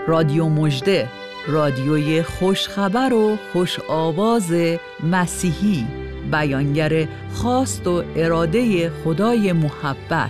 رادیو مژده، رادیوی خوشخبر و خوش آواز مسیحی، بیانگر خواست و اراده خدای محبت.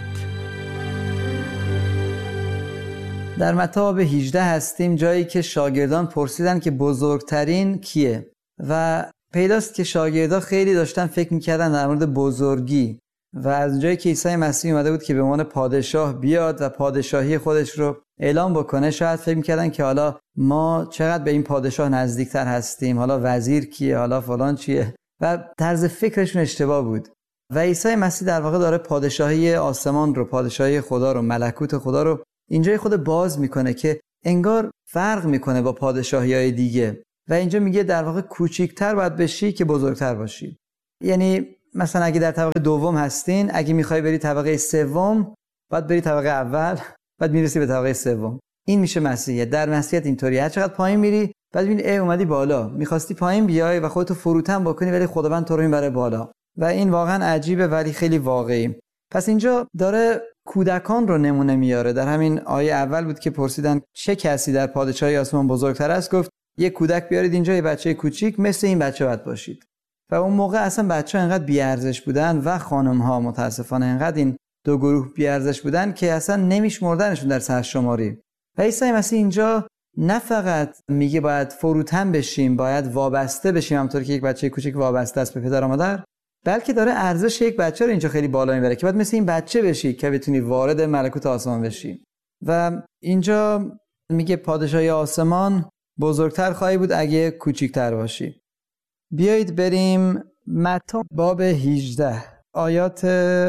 در متی باب 18 هستیم، جایی که شاگردان پرسیدن که بزرگترین کیه و پیداست که شاگردان خیلی داشتن فکر میکردن در مورد بزرگی و از جایی که عیسی مسیح اومده بود که به عنوان پادشاه بیاد و پادشاهی خودش رو اعلام بکنه، شاید فکر میکردن که حالا ما چقدر به این پادشاه نزدیکتر هستیم، حالا وزیر کیه، حالا فلان چیه، و طرز فکرشون اشتباه بود. و عیسی مسیح در واقع داره پادشاهی آسمان رو، پادشاهی خدا رو، ملکوت خدا رو اینجای خود باز میکنه که انگار فرق میکنه با پادشاهی‌های دیگه و اینجا میگه در واقع کوچیک‌تر باید بشی که بزرگتر باشی. یعنی مثلا اگه در طبقه دوم هستین، اگه میخوای بری طبقه سوم، باید بری طبقه اول، بعد میرسی به طبقه سوم. این میشه مسیحیت. در مسیحیت اینطوریه، هر چقدر پایین میری بعد میبینی اومدی بالا، میخواستی پایین بیای و خودتو فروتن بکنی ولی خداوند تو رو میبره بالا و این واقعا عجیبه ولی خیلی واقعی. پس اینجا داره کودکان رو نمونه میاره. در همین آیه اول بود که پرسیدن چه کسی در پادشاهی آسمان بزرگتر است، گفت یه کودک بیارید اینجا، یه بچه کوچیک مثل این بچه باید باشید. و اون موقع اصلا بچه‌ها انقدر بی‌ارزش بودن و خانم‌ها متاسفانه انقدر این دو گروه بی‌ارزش بودن که اصلا نمیشمردنشون در سرشماری. و عیسی مسیح اینجا نه فقط میگه باید فروتن بشیم، باید وابسته بشیم همونطور که یک بچه کوچیک وابسته است به پدر و مادر، بلکه داره ارزش یک بچه رو اینجا خیلی بالا میبره که باید مثل این بچه بشی که بتونی وارد ملکوت آسمان بشی. و اینجا میگه پادشاهی آسمان بزرگتر خواهی بود اگه کوچیک‌تر باشی. بیایید بریم متی باب 18 آیات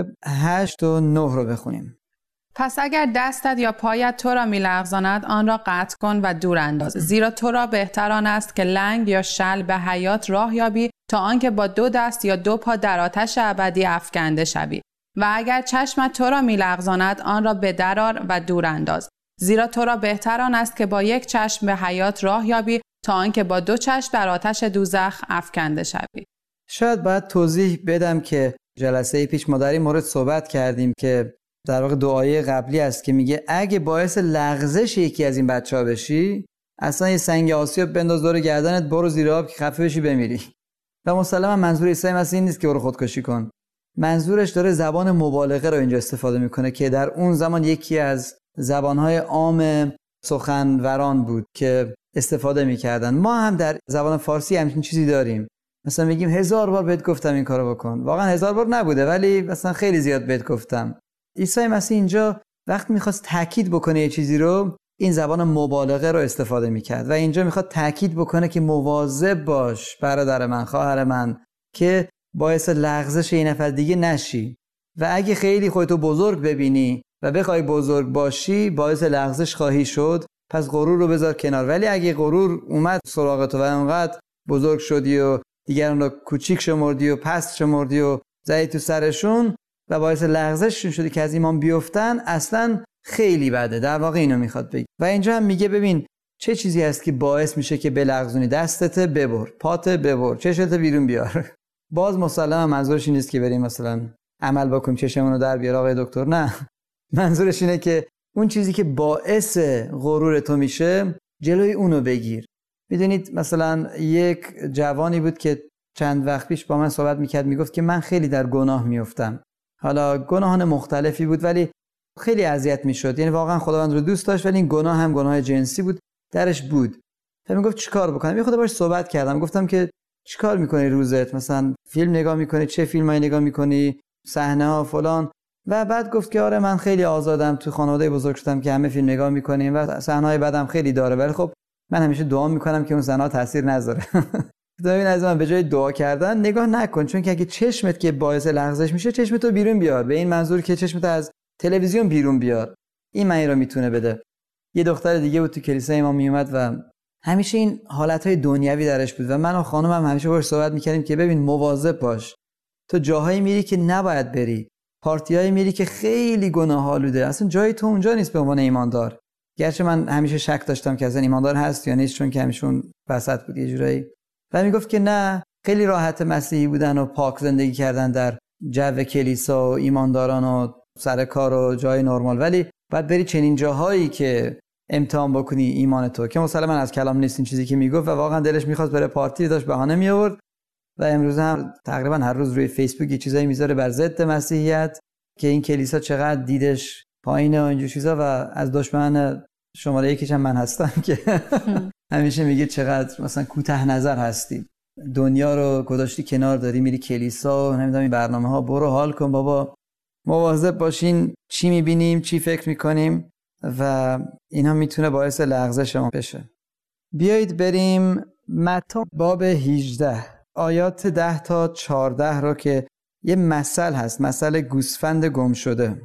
8 و 9 رو بخونیم. پس اگر دستت یا پایت تو را می‌لغزاند آن را قطع کن و دور انداز، زیرا تو را بهتر آن است که لنگ یا شل به حیات راه یابی تا آنکه با 2 دست یا 2 پا در آتش ابدی افکنده شوی. و اگر چشمت تو را می‌لغزاند آن را به در آر و دور انداز، زیرا تو را بهتر آن است که با 1 چشم به حیات راه یابی تا آنکه با 2 چشم در آتش دوزخ افکنده شوی. شاید باید توضیح بدم که جلسه پیش ما در این مورد صحبت کردیم که در واقع دعای قبلی است که میگه اگه باعث لغزش یکی از این بچه‌ها بشی، اصلا یه سنگ آسیاب بنداز دور گردنت، برو زیر آب که خفه بشی بمیری. و مسلما منظور عیسی مسیح نیست که برو خودکشی کن. منظورش داره زبان مبالغه رو اینجا استفاده میکنه که در اون زمان یکی از زبانهای عام سخنوران بود که استفاده میکردن. ما هم در زبان فارسی همچین چیزی داریم، مثلا میگیم 1000 بار بهت گفتم این کارو بکن. واقعا 1000 بار نبوده ولی مثلا خیلی زیاد بهت گفتم. عیسی مسیح اینجا وقت میخواست تاکید بکنه یه چیزی رو، این زبان مبالغه رو استفاده میکرد و اینجا میخواد تاکید بکنه که مواظب باش برادر من، خواهر من، که باعث لغزش این نفر دیگه نشی. و اگه خیلی خودتو بزرگ ببینی و بخوای بزرگ باشی، باعث لغزش خواهی شد. پس غرور رو بذار کنار. ولی اگه غرور اومد سراغ تو و انقدر بزرگ شدی و دیگران رو کوچیک شمردی و پست شمردی و زدی تو سرشون و باعث لغزششون شدی که از ایمان بیفتن، اصلا خیلی بده. در واقع اینو میخواد بگه. و اینجا هم میگه ببین چه چیزی هست که باعث میشه که بلغزونی. دستت ببر، پات ببر، چشت بیرون بیار. باز مسلما منظورش این نیست که بریم مثلا عمل بکنیم چشمون رو در بیار آقای دکتر، نه. منظورش اینه که اون چیزی که باعث غرور تو میشه جلوی اونو بگیر. میدونید مثلا یک جوانی بود که چند وقت پیش با من صحبت میکرد، میگفت که من خیلی در گناه میافتم. حالا گناهان مختلفی بود ولی خیلی اذیت میشد. یعنی واقعا خداوند رو دوست داشت ولی این گناه هم گناه جنسی بود درش بود. میگفت چیکار بکنم؟ یه خود باهاش صحبت کردم، گفتم که چیکار میکنی روزت؟ مثلا فیلم نگاه میکنی؟ چه فیلمایی نگاه میکنی؟ صحنه ها فلان. و بعد گفت که آره من خیلی آزادم، تو خانواده بزرگ شدم که همه فیلم نگاه میکنیم و صحنه‌های بعدم خیلی داره، ولی خب من همیشه دعا میکنم که اون صحنه‌ها تاثیر نذاره. ببین از من به جای دعا کردن نگاه نکن، چون که اگه چشمت که باعث لغزش میشه چشمتو بیرون بیار، به این منظور که چشمت از تلویزیون بیرون بیار. این معنی رو میتونه بده. یه دختر دیگه بود تو کلیسای ما میومد و همیشه این حالتهای دنیوی درش بود و من و خانمم همیشه باهاش صحبت میکردیم که ببین مواظب باش، تو جاهایی میری که نباید بری، پارتیایی میری که خیلی گناه آلوده، اصلا جای تو اونجا نیست به عنوان ایماندار. گرچه من همیشه شک داشتم که اصلا ایماندار هست یا نیست، چون که همیشه اون وسط بود یه جورایی. و میگفت که نه، خیلی راحت مسیحی بودن و پاک زندگی کردن در جو کلیسا و ایمانداران و سر کار و جای نرمال، ولی باید بری چنین جاهایی که امتحان بکنی ایمان تو، که مسلما از کلام نیست این چیزی که میگفت و واقعا دلش میخواست بره پارتی، داشت بهانه می آورد و امروز هم تقریبا هر روز روی فیسبوک یه چیزایی میذاره بر ضد مسیحیت که این کلیسا چقدر دیدش پایینه و اینجور چیزا، و از دشمن شماره یکیش هم من هستم که همیشه میگه چقدر مثلا کوتاه نظر هستی، دنیا رو گذاشتی کنار، داری میری کلیسا و نمیدونم این برنامه‌ها، برو حال کن بابا، مواظب باشین چی میبینیم چی فکر میکنیم و اینا میتونه باعث لغزش ما بشه. بیایید بریم متی باب 18 آیات 10 تا 14 رو که یه مثل هست، مثل گوسفند گم شده.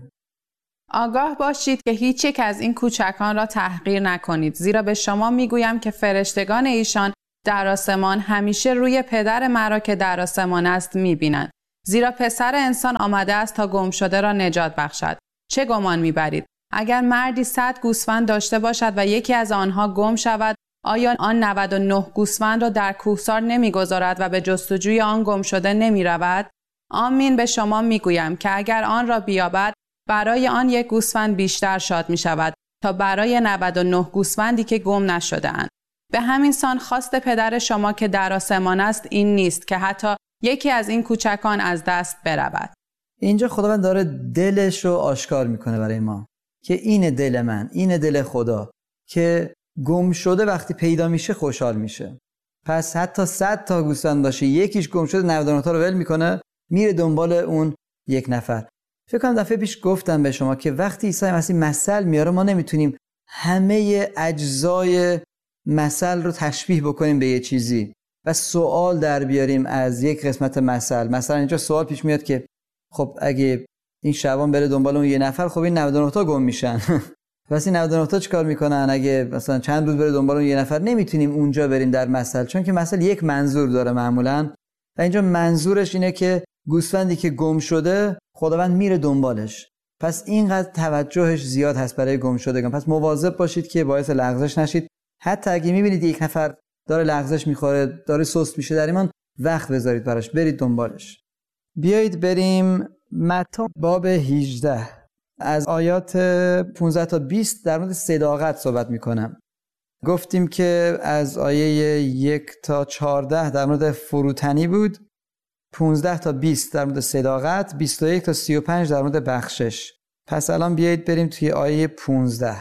آگاه باشید که هیچ یک از این کوچکان را تحقیر نکنید، زیرا به شما میگویم که فرشتگان ایشان در آسمان همیشه روی پدر مرا که در آسمان است میبینند. زیرا پسر انسان آمده است تا گم شده را نجات بخشد. چه گمان میبرید؟ اگر مردی 100 گوسفند داشته باشد و یکی از آنها گم شود، آیا آن 99 گوسفند را در کوهسار نمیگذارد و به جستجوی آن گم شده نمیرود؟ آمین به شما میگویم که اگر آن را بیابد، برای آن یک گوسفند بیشتر شاد می شود تا برای 99 گوسفندی که گم نشده اند. به همین سان خواست پدر شما که در آسمان است این نیست که حتی یکی از این کوچکان از دست برود. اینجا خداوند داره دلش رو آشکار میکنه برای ما که این دل من، این دل خدا که گم شده وقتی پیدا میشه خوشحال میشه. پس حتی 100 تا گوسفند باشه یکیش گم شده 99 تا رو ول میکنه، میره دنبال اون یک نفر. فکر کنم دفعه پیش گفتم به شما که وقتی عیسی مسیح مثل میاره ما نمیتونیم همه اجزای مثل رو تشبیه بکنیم به یه چیزی و سوال در بیاریم از یک قسمت مثل. مثلا اینجا سوال پیش میاد که خب اگه این شبان بره دنبال اون یه نفر، خب این 99 تا گم میشن پس این 99 تا چیکار میکنن؟ اگه مثلا چند روز بره دنبال اون یه نفر، نمیتونیم اونجا بریم در مثل، چون که مثل یک منظور داره معمولا و اینجا منظورش اینه که گوسفندی که گم شده خداوند میره دنبالش. پس اینقدر توجهش زیاد هست برای گم شدگان. پس مواظب باشید که باعث لغزش نشید. حتی اگه میبینید یک نفر داره لغزش میخوره، داره سست میشه در ایمان، وقت بذارید براش، برید دنبالش. بیایید بریم متی باب 18 از آیات 15 تا 20 در مورد صداقت صحبت میکنم. گفتیم که از آیه 1 تا 14 در مورد فروتنی بود، 15 تا 20 در مورد صداقت، 21 تا 35 در مورد بخشش. پس الان بیایید بریم توی آیه 15.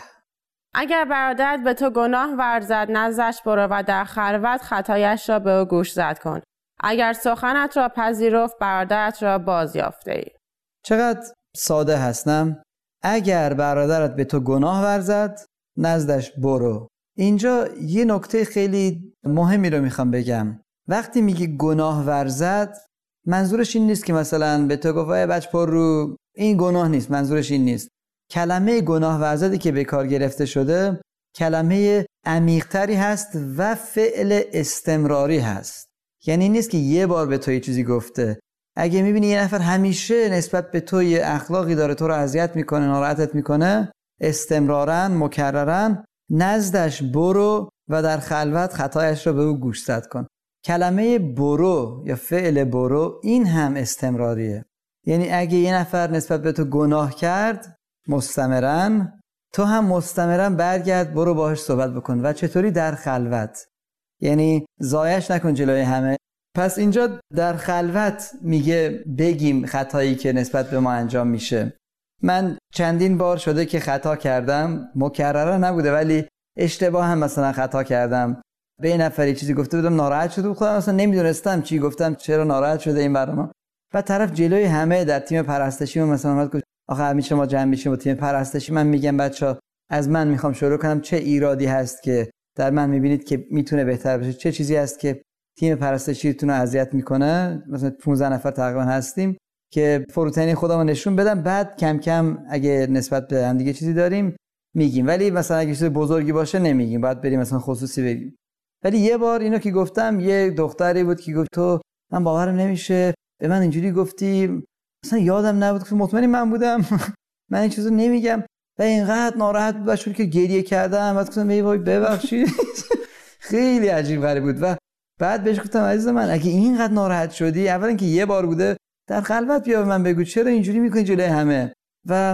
اگر برادرت به تو گناه ورزد، نزدش برو و در خلوت خطایش را به او گوش زد کن. اگر سخنت را پذیرفت، برادرت را بازیافته ای. چقدر ساده هستم. اگر برادرت به تو گناه ورزد، نزدش برو. اینجا یه نکته خیلی مهمی رو میخوام بگم. وقتی میگه گناه ورزد، منظورش این نیست که مثلا به تو گفت بچه پر رو، این گناه نیست. منظورش این نیست. کلمه گناه ورزدی که به کار گرفته شده کلمه عمیق‌تری هست و فعل استمراری هست. یعنی این نیست که یه بار به تو یه چیزی گفته. اگه میبینی یه نفر همیشه نسبت به تو یه اخلاقی داره، تو رو اذیت میکنه، ناراحتت میکنه، استمراراً مکرراً، نزدش برو و در خلوت خطایش رو به او گوشزد کن. کلمه برو یا فعل برو این هم استمراریه. یعنی اگه یه نفر نسبت به تو گناه کرد مستمراً، تو هم مستمراً برگرد برو باهاش صحبت بکن. و چطوری؟ در خلوت. یعنی ضایعش نکن جلوی همه. پس اینجا در خلوت میگه بگیم خطایی که نسبت به ما انجام میشه. من چندین بار شده که خطا کردم، مکررا نبوده ولی اشتباه هم مثلا خطا کردم، به این نفری چیزی گفته بودم ناراحت شده بود، خودم اصلا نمیدونستم چی گفتم، چرا ناراحت شده این برنامه. و طرف جلوی همه در تیم پرستشی مثلا اومد گفت آخه همیشه ما جمع میشیم با تیم پرستشی، من میگم بچا از من میخوام شروع کنم، چه ایرادی هست که در من میبینید که میتونه بهتر بشه؟ چه چیزی هست که تیم پرستشیتون رو اذیت میکنه؟ مثلا 15 نفر تقریبا هستیم که فروتنی خودمو نشون بدم، بعد کم کم اگه نسبت به هم دیگه چیزی داریم میگیم، ولی مثلا اگه چیز بزرگی باشه نمیگیم، باید بریم مثلا خصوصی بگیم. ولی یه بار اینو که گفتم، یه دختری بود که گفت تو من باورم نمیشه به من اینجوری گفتی، مثلا یادم نبود که مطمئنی من بودم من این چیزو نمیگم. و اینقدر ناراحت بود شد که گریه کردم، بعد گفتم ای وای ببخشید خیلی عجیب غریب بود. و بعد بهش گفتم عزیز من اگه اینقدر ناراحت شدی، اولا که یه بار بوده، در خلوت بیا به من بگو چرا اینجوری میکنی جلوی همه. و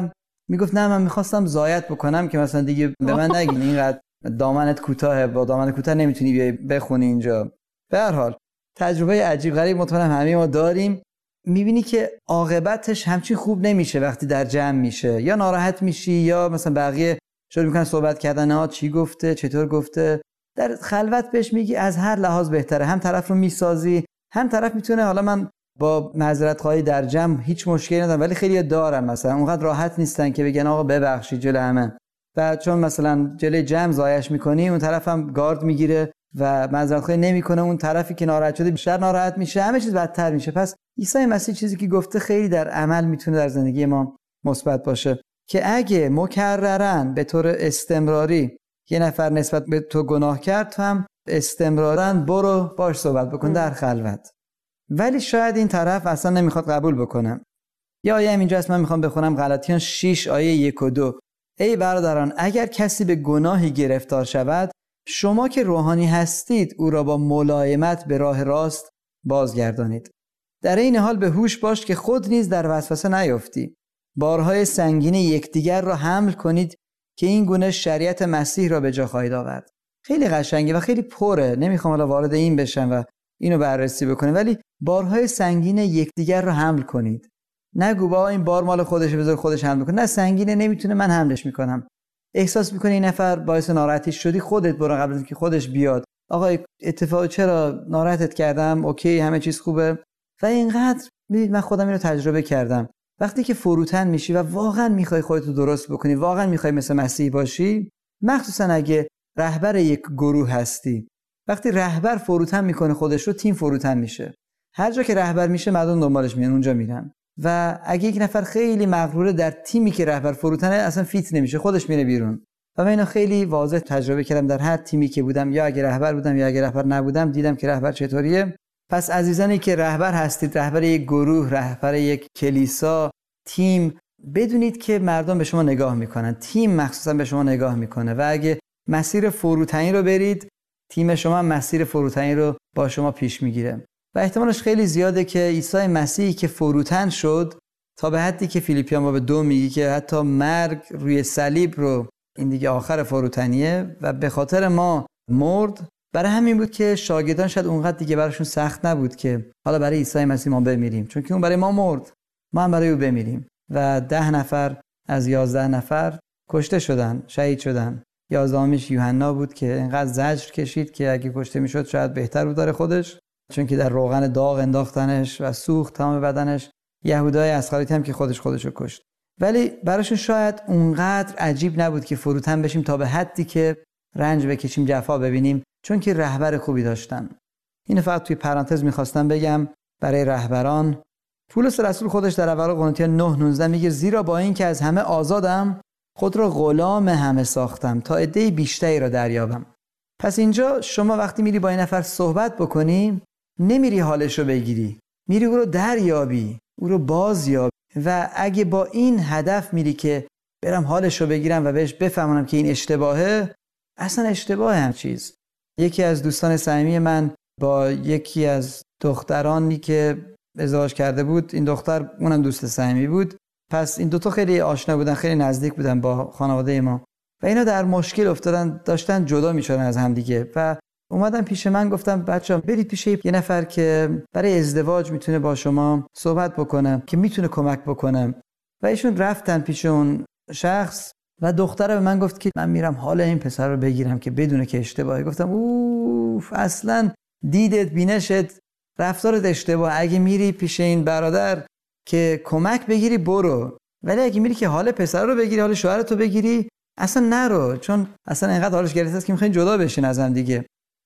میگفت نه من میخواستم زایت بکنم که مثلا دیگه به من نگین اینقدر دامنت کوتاهه، با دامن کوتاه نمیتونی بیای بخونی اینجا. به هر حال تجربه عجیب غریب مطمئنم همه ما داریم. میبینی که عاقبتش همچین خوب نمیشه وقتی در جمع میشه، یا ناراحت میشی یا مثلا بقیه شروع میکنن صحبت کردن ها چی گفته چطور گفته. در خلوت بهش میگی از هر لحاظ بهتره، هم طرف رو میسازی، هم طرف میتونه حالا من با معذرت خواهی در جمع هیچ مشکلی ندارم ولی خیلی دارن مثلا اونقدر راحت نیستن که بگن آقا ببخشید جلوی همه، و چون مثلا جلوی جمع زایش میکنی اون طرف هم گارد میگیره و معذرت خواهی نمیکنه، اون طرفی که ناراحت شده بیشتر ناراحت میشه، همه چیز بدتر میشه. پس عیسی مسیح چیزی که گفته خیلی در عمل میتونه در زندگی ما مثبت باشه که اگه مکررن به طور استمراری یه نفر نسبت به تو گناه کرد، تو هم استمرارا برو باش صحبت بکن در خلوت. ولی شاید این طرف اصلا نمیخواد قبول بکنه. یا آیه اینجاست من میخوام بخونم، غلاطیان 6 آیه 1 و 2. ای برادران اگر کسی به گناهی گرفتار شود، شما که روحانی هستید او را با ملایمت به راه راست بازگردانید. در این حال به هوش باش که خود نیز در وسوسه نیفتی. بارهای سنگین یکدیگر را حمل کنید که این گونه شریعت مسیح را به جا خواهید آورد. خیلی قشنگه و خیلی پره، نمیخوام حالا وارد این بشم و اینو بررسی بکنیم، ولی بارهای سنگین یکدیگر را حمل کنید. نگو با این بار مال خودشه بذار خودش حمل کنه، نه سنگینه نمیتونه من حملش میکنم. احساس میکنی این نفر باعث ناراحتی شدی، خودت برو قبل از اینکه خودش بیاد آقا اتفاق چرا ناراحتت کردم، اوکی همه چیز خوبه. و اینقدر میدید من خودم اینو تجربه کردم، وقتی که فروتن میشی و واقعا میخوای خودت رو درست بکنی، واقعا میخوای مثل مسیح باشی، مخصوصا اگه رهبر یک گروه هستی، وقتی رهبر فروتن میکنه خودش رو، تیم فروتن میشه. هر جا که رهبر میشه مردم دنبالش میان، اونجا میرن. و اگه یک نفر خیلی مغروره در تیمی که رهبر فروتنه اصلا فیت نمیشه، خودش میره بیرون. و من اینو خیلی واضح تجربه کردم در هر تیمی که بودم، یا اگه رهبر بودم یا اگه رهبر نبودم، دیدم که رهبر چطوریه. پس عزیزانی که رهبر هستید، رهبر یک گروه، رهبر یک کلیسا، تیم، بدونید که مردم به شما نگاه میکنن، تیم مخصوصا به شما نگاه میکنه و اگه مسیر فروتنی رو برید، تیم شما مسیر فروتنی رو با شما پیش میگیره. و احتمالش خیلی زیاده که عیسی مسیحی که فروتن شد، تا به حدی که فیلیپیان باب 2 میگه که حتی مرگ روی صلیب رو، این دیگه آخر فروتنیه و به خاطر ما مرد. برای همین بود که شاگردان شاید اونقدر دیگه براشون سخت نبود که حالا برای عیسی مسیح ما بمیریم، چون که اون برای ما مرد، ما هم برای او بمیریم. و 10 نفر از 11 نفر کشته شدن، شهید شدن. 11میش یوحنا بود که اینقدر زجر کشید که اگه کشته میشد شاید بهتر بود داره خودش، چون که در روغن داغ انداختنش و سوخت تمام بدنش. یهودای اسخریت هم که خودشو کشت. ولی براشون شاید اونقدر عجیب نبود که فروتن بشیم تا به حدی که رنج بکشیم، جفا ببینیم، چون که رهبر خوبی داشتن. اینو فقط توی پرانتز میخواستم بگم برای رهبران. پولس رسول خودش در اول قرنتیان 9:19 میگه زیرا با این که از همه آزادم، خود را غلام همه ساختم تا عده بیشتری را دریابم. پس اینجا شما وقتی میری با این نفر صحبت بکنی، نمیری حالش رو بگیری، میری او رو دریابی، او رو بازیابی. و اگه با این هدف میری که برم حالش رو بگیرم و بهش بفهمونم که این اشتباهه، اصلا اشتباه هم چیز. یکی از دوستان صمیمی من با یکی از دخترانی که ازدواج کرده بود، این دختر اونم دوست صمیمی بود، پس این دوتا خیلی آشنا بودن، خیلی نزدیک بودن با خانواده ما و اینا در مشکل افتادن، داشتن جدا میشدن از هم دیگه. و اومدن پیش من، گفتم بچه‌ها برید پیش یه نفر که برای ازدواج میتونه با شما صحبت بکنه، که میتونه کمک بکنه. و ایشون رفتن پیش اون شخص و دختره به من گفت که من میرم حال این پسر رو بگیرم که بدونه که اشتباهه. گفتم اوف، اصلا دیدت، بینشت، رفتارت اشتباه. اگه میری پیش این برادر که کمک بگیری برو، ولی اگه میری که حال پسر رو بگیری، حال شوهرت رو بگیری، اصلا نرو، چون اصلا اینقدر حالش گرفته است که میخواین جدا بشین از هم دیگه.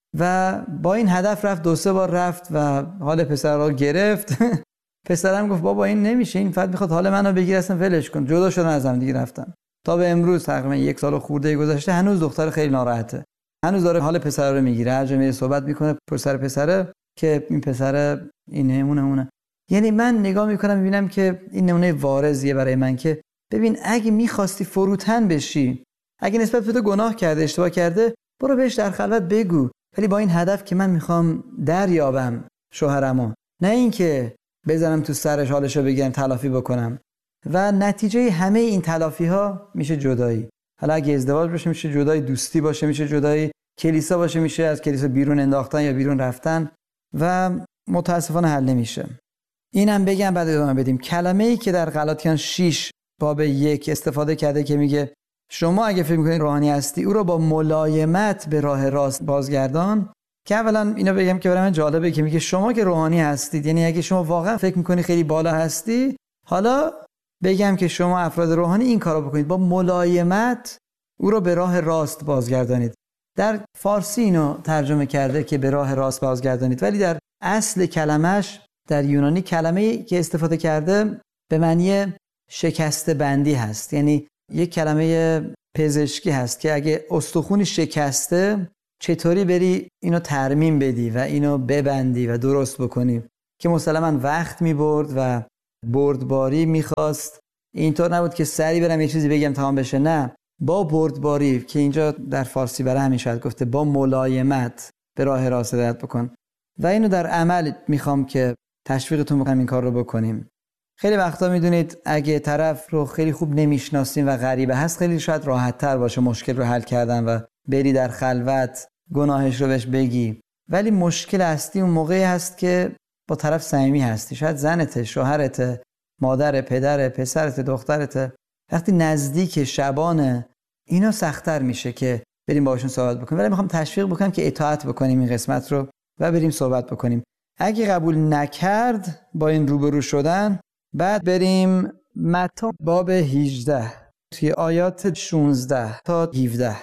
و با این هدف رفت، 2-3 بار رفت و حال پسر رو گرفت. پسرم گفت بابا این نمیشه، این فقط میخواد حال منو بگیره، اصلا ولش کن. جدا شدن از هم دیگه رفتن. تا به امروز تقریبا 1 سال خورده گذشته، هنوز دختر خیلی ناراحته، هنوز داره حال پسر رو میگیره، هر جا میره صحبت میکنه پسره که این پسر اینه اونه. یعنی من نگاه میکنم میبینم که این نمونه وارزیه برای من که ببین اگه میخواستی فروتن بشی، اگه نسبت به تو گناه کرده، اشتباه کرده، برو بهش در خلوت بگو، ولی با این هدف که من میخوام دریابم شوهرمو، نه اینکه بزنم تو سرش حالشو بگیرم تلافی بکنم. و نتیجه همه این تلافی ها میشه جدایی. حالا اگه ازدواج باشه میشه جدایی، دوستی باشه میشه جدایی، کلیسا باشه میشه از کلیسا بیرون انداختن یا بیرون رفتن و متاسفانه حل نمیشه. اینم بگم بعد ادامه بدیم. کلمه‌ای که در غلاطیان 6 باب 1 استفاده کرده که میگه شما اگه فکر می‌کنید روحانی هستی او رو با ملایمت به راه راست بازگردان، که اولا اینو بگم که برای من جالبه که میگه شما که روحانی هستید، یعنی اگه شما واقعا فکر می‌کنید خیلی بالا هستی، حالا بگم که شما افراد روحانی این کارو بکنید، با ملایمت او رو به راه راست بازگردانید. در فارسی اینو ترجمه کرده که به راه راست بازگردانید، ولی در اصل کلمش در یونانی کلمه‌ای که استفاده کرده به معنی شکسته بندی هست. یعنی یک کلمه پزشکی هست که اگه استخونی شکسته چطوری بری اینو ترمیم بدی و اینو ببندی و درست بکنی، که مسلماً وقت می‌برد و بردباری می‌خواست. اینطور نبود که سری برم یه چیزی بگم تمام بشه، نه، با بردباری که اینجا در فارسی برای همین شاید گفته با ملایمت به راه راست هدایت بکن. و اینو در عمل میخوام که تشویقتون بکنم این کار رو بکنیم. خیلی وقتا میدونید اگه طرف رو خیلی خوب نمیشناسیم و غریبه هست، خیلی شاید راحت تر باشه مشکل رو حل کردن و بری در خلوت گناهش رو بهش بگی. ولی مشکل اصلی اون موقعی هست که با طرف صمیمی هستی، شاید زنته، شوهرته، مادر، پدر، پسرت، دخترته. وقتی نزدیک شبانه اینا سخت‌تر میشه که بریم باهاشون صحبت بکنیم. ولی میخوام تشویق بکنم که اطاعت بکنیم این قسمت رو و بریم صحبت بکنیم. اگه قبول نکرد با این روبرو شدن، بعد بریم متی باب 18 توی آیات 16 تا 17.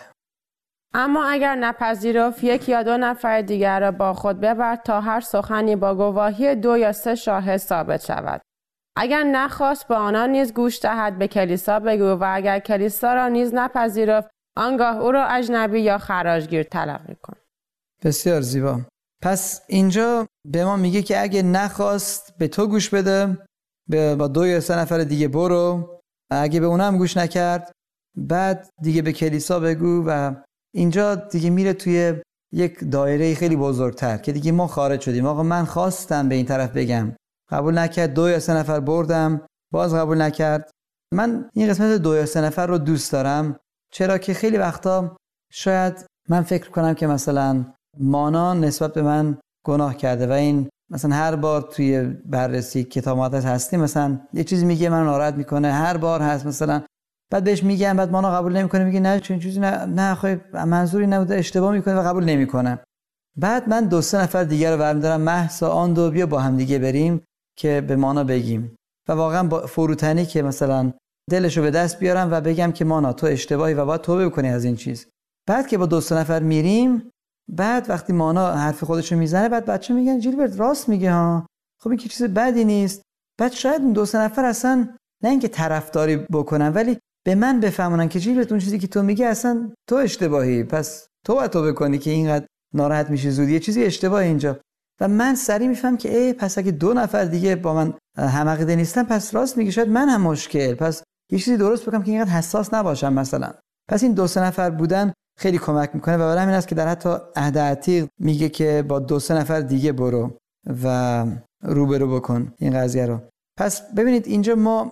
اما اگر نپذیرفت، 1 یا 2 نفر دیگر را با خود ببر تا هر سخنی با گواهی 2 یا 3 شاهد ثابت شود. اگر نخواست به آنان نیز گوش دهد به کلیسا بگو، و اگر کلیسا را نیز نپذیرفت آنگاه او را اجنبی یا خراجگیر تلقی کن. بسیار زیبا. پس اینجا به ما میگه که اگه نخواست به تو گوش بده، با 2 یا 3 نفر دیگه برو، اگه به اونم گوش نکرد بعد دیگه به کلیسا بگو. و اینجا دیگه میره توی یک دایره خیلی بزرگتر که دیگه ما خارج شدیم. آقا من خواستم به این طرف بگم، قبول نکرد، 2 یا 3 نفر بردم، باز قبول نکرد. من این قسمت 2 یا 3 نفر رو دوست دارم، چرا که خیلی وقتا شاید من فکر کنم که مثلا مانا نسبت به من گناه کرده و این مثلا هر بار توی بررسی کتاب مقدس هستیم مثلا یه چیزی میگه من ناراحت میکنه، هر بار هست مثلا، بعد بهش میگم، بعد مانا قبول نمیکنه، میگه نه چون چیزی نه خب منظوری نبوده، اشتباه میکنه و قبول نمیکنه. بعد من 2 3 نفر دیگه رو برمی‌دارم، مهسا آن 2 بیا با هم دیگه بریم که به مانا بگیم و واقعا با فروتنی که مثلا دلشو به دست بیارم و بگم که مانا تو اشتباهی و باید توبه بکنی از این چیز. بعد که با 2 3 نفر میریم، بعد وقتی مانا حرف خودشو میزنه، بعد بچه میگن جیلبرت راست میگه ها، خب این که چیز بدی نیست. بعد شاید اون 2 3 نفر اصلا نه اینکه طرفداری بکنن، ولی به من بفهمونن که جیلبرت اون چیزی که تو میگی اصلا تو اشتباهی، پس تو باید توبه کنی که اینقدر ناراحت میشی زود، یه چیزی اشتباهه اینجا. و من سریع میفهم که پس اگه 2 نفر دیگه با من هم عقیده نیستن، پس راست میگه، شاید من هم مشکل، پس یه چیزی درست بکنم که اینقدر حساس نباشم مثلا. پس این 2 3 نفر بودن خیلی کمک میکنه و برای همین است که در حتی عهد عتیق میگه که با 2 3 نفر دیگه برو و روبرو بکن این قضیه رو. پس ببینید اینجا ما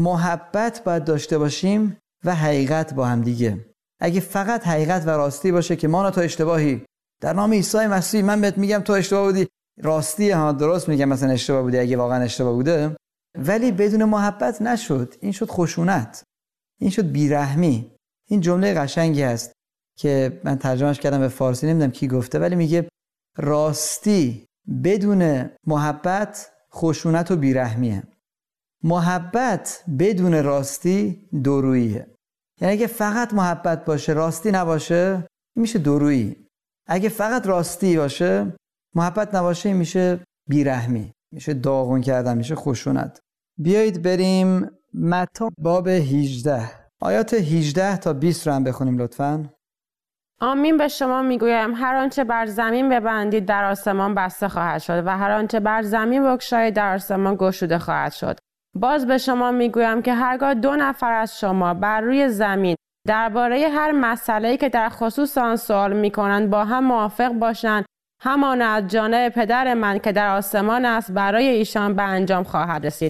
محبت باید داشته باشیم و حقیقت با هم دیگه. اگه فقط حقیقت و راستی باشه که مانا تو اشتباهی، در نام عیسی مسیح من بهت میگم تو اشتباه بودی، راستی ها درست میگم مثلا اشتباه بودی اگه واقعا اشتباه بوده، ولی بدون محبت نشد، این شد خشونت، این شد بیرحمی. این جمله قشنگی است که من ترجمهش کردم به فارسی، نمیدونم کی گفته، ولی میگه راستی بدون محبت خشونت و بیرحمیه، محبت بدون راستی دوروییه. یعنی اگه فقط محبت باشه راستی نباشه میشه دورویی، اگه فقط راستی باشه محبت نباشه میشه بیرحمی، میشه داغون کردن، میشه خشونت. بیایید بریم متی باب 18 آیات 18 تا 20 رو هم بخونیم لطفاً. آمین به شما میگویم هر آنچه بر زمین ببندید در آسمان بسته خواهد شد و هر آنچه بر زمین بگشایید در آسمان گشوده خواهد شد. باز به شما میگویم که هرگاه 2 نفر از شما بر روی زمین درباره هر مسئله‌ای که در خصوص آن سوال میکنند با هم موافق باشند، همان از جانب پدر من که در آسمان است برای ایشان به انجام خواهد رسید.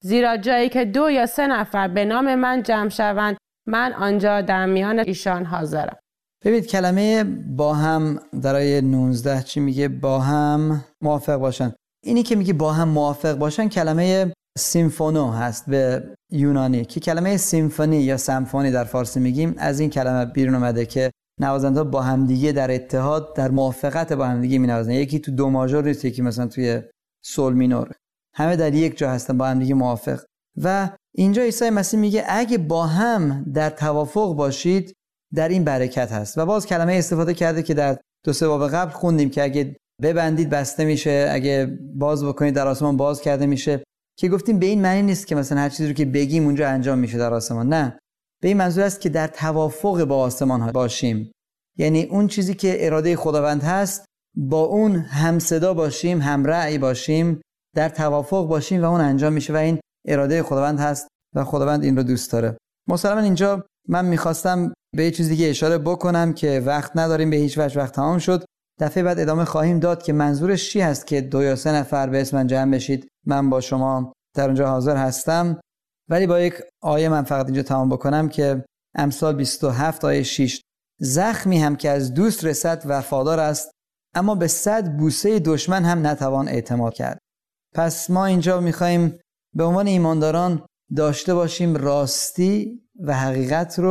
زیرا جایی که 2 یا 3 نفر به نام من جمع شوند، من آنجا در میان ایشان حاضرم. ببینید کلمه با هم در آیه 19 چی میگه؟ با هم موافق باشن. اینی که میگه با هم موافق باشن کلمه سیمفونو هست به یونانی، که کلمه سیمفونی یا سمفونی در فارسی میگیم از این کلمه بیرون اومده که نوازنده با همدیگه در اتحاد، در موافقت با همدیگه مینوازن. یکی تو دو ماژور نیست، یکی مثلا توی سول مینور، همه در یک جا هستن با همدیگه موافق. و اینجا عیسی مسیح میگه اگه با هم در توافق باشید در این برکت هست. و باز کلمه استفاده کرده که در 2-3 باب قبل خوندیم که اگه ببندید بسته میشه، اگه باز بکنید در آسمان باز کرده میشه، که گفتیم به این معنی نیست که مثلا هر چیزی رو که بگیم اونجا انجام میشه در آسمان. نه، به این منظور است که در توافق با آسمان ها باشیم، یعنی اون چیزی که اراده خداوند هست با اون هم صدا باشیم، هم رأی باشیم، در توافق باشیم و اون انجام میشه و این اراده خداوند هست و خداوند این رو دوست داره. مسلماً اینجا من میخواستم به یه چیز دیگه اشاره بکنم که وقت نداریم، به هیچ وجه وقت تمام شد. دفعه بعد ادامه خواهیم داد که منظورش چی هست که 2 یا 3 نفر به اسم من جمع بشید، من با شما در اونجا حاضر هستم. ولی با یک آیه من فقط اینجا تمام بکنم که امثال 27 آیه 6: زخمی هم که از دوست رسد وفادار است، اما به 100 بوسه دشمن هم نتوان اعتماد کرد. پس ما اینجا میخوایم به عنوان ایمانداران داشته باشیم راستی و حقیقت رو